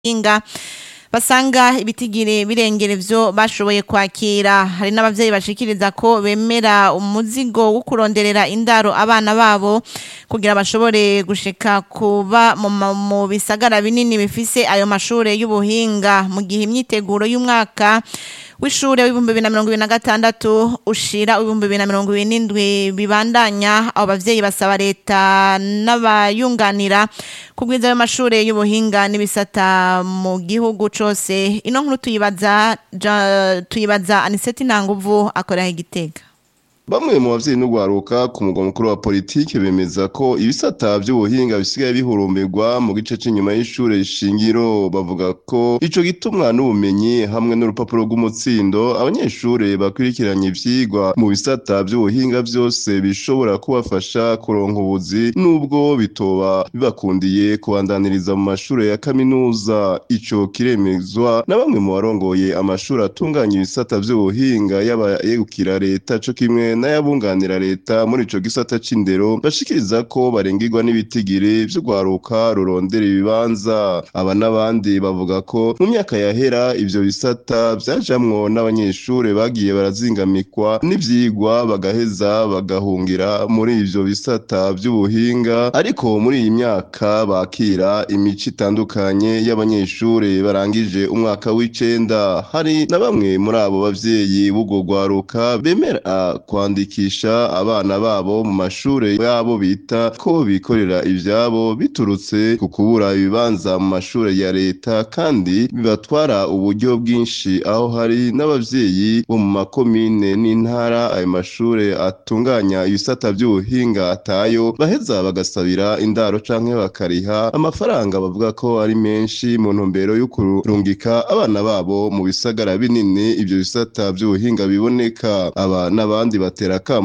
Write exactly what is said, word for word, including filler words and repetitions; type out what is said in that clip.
inga basanga ibitigiri birengera ivyo bashoboye kwakira. Hari n'abavyeyi bashikiriza ko bemera umuzigo wo kuronderera indaro abana babo kugira bashobore gushika kuba mu bisagara binini bifise ayo mashure y'ubuhinga, mu gihe imyiteguro y'umwaka w'ishure w'ibihumbi bibiri na mirongo ibiri na gatandatu ushira w'ibihumbi bibiri na mirongo ibiri n'indwi bibandanya. Abo bavyeyi basaba leta n'abayunganira kugwiza ayo mashure y'ubuhinga n'ibisata mu gihugu cose. Ino nkuru tuyibaza tuyibaza Aniseti Ntanguvu akorera Igitega. Bamwe mu bavyeyi n'ugwaruka ku mugwa mukuru wa politike bemeza ko ibisata vy'ubuhinga bisigaye bihurumberwa mu gice c'inyuma y'ishure shingiro. Bavuga ko ico gitumwa n'ubumenyi hamwe n'urupapuro rw'umutsindo abanyeshure bakurikiranye ivyigwa mu bisata vy'ubuhinga vyose bishobora kubafasha kuronka ubuzi nubwo bitoba bibakundiye kubandaniriza mu mashure ya kaminuza. Ico kiremezwa na bamwe mu barongoye amashuri atunganya ibisata vy'ubuhinga y'abayegukira leta co kimwe n'ayabunganira leta muri ico gisata c'indero, bashikiriza ko barengirwa n'ibitigiri vy'ugwaruka rurondera ibibanza. Aba n'abandi bavuga ko mu myaka yahera ivyo bisata vyajamwo n'abanyeshure bagiye barazingamikwa n'ivyigwa bagaheza bagahungira muri ivyo bisata vy'ubuhinga, ariko muri iyi myaka bakira imico itandukanye y'abanyeshure barangije umwaka w'icenda. Hari na bamwe muri abo bavyeyi b'ubwo gwaruka bemera kwandikisha abana babo mu mashure yabo bita ko bikorera ivyabo biturutse ku kubura ibibanza mu mashure ya leta, kandi bibatwara uburyo bwinshi, aho hari n'abavyeyi bo mu makomine n'intara ayo mashure atunganya ibisata vy'ubuhinga atayo baheza bagasabira indaro canke bakariha amafaranga bavuga ko ari menshi mu ntumbero yo kurungika abana babo mu bisagara binini ivyo bisata vy'ubuhinga biboneka. Aba n'abandi batera akamo